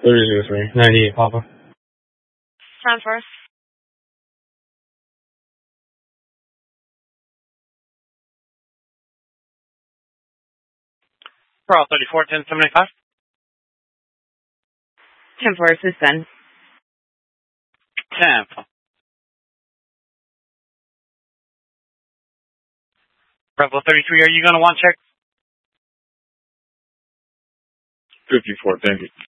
3003, 98 Papa. 10-4. Pearl 34, 1075. 10-4, assist then. 10. Bravo 33, are you going to want check? 54, thank you.